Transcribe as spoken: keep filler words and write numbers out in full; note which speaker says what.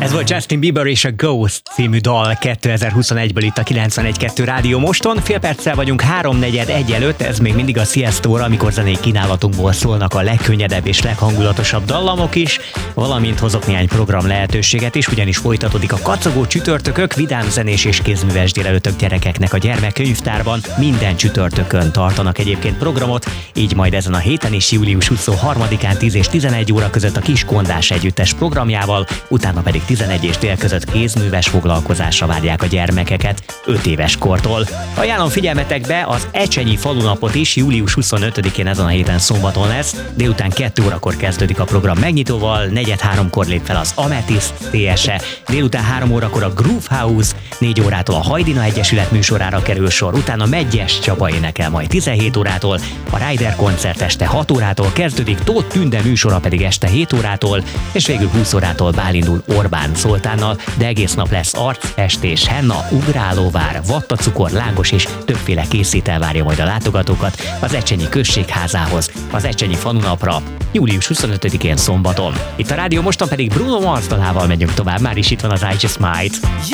Speaker 1: Ez volt Justin Bieber és a Ghost című dal kétezer-huszonegyből itt a kilencvenegy kettő Rádió Moston. Fél perccel vagyunk háromnegyed egy előtt, ez még mindig a Sziasztóra, amikor zenék kínálatunkból szólnak a legkönnyedebb és leghangulatosabb dallamok is, valamint hozok néhány program lehetőséget is, ugyanis folytatódik a kacagó csütörtökök, vidám zenés és kézműves délelőttök gyerekeknek a gyermekkönyvtárban. Minden csütörtökön tartanak egyébként programot, így majd ezen a héten is július huszonharmadikán tíz és tizenegy óra között a Kiskondás együttes programjával, utána pedig tizenegy és dél között kézműves foglalkozásra várják a gyermekeket öt éves kortól. Ajánlom figyelmetekbe az Ecsenyi falunapot is, július huszonötödikén ezen a héten szombaton lesz, délután kettő órakor kezdődik a program megnyitóval, negyed háromkor lép fel az Amethyst té es e, délután három órakor a Groove House, négy órától a Hajdina Egyesület műsorára kerül sor, utána Medgyes Csaba énekel majd tizenhét órától, a Rider koncert este hat órától kezdődik, Tóth Tünde műsora pedig este hét órától, és végül húsz órától bálindul Orbán Zoltánnal, de egész nap lesz arcfestés, henna, ugrálóvár, vattacukor, lángos és többféle készétel várja majd a látogatókat az Ecsenyi községházához, az Ecsenyi falunapra, július huszonötödikén szombaton. Itt a Rádió Moston pedig Bruno Mars dalával megyünk tovább, már is itt van az I Just Might.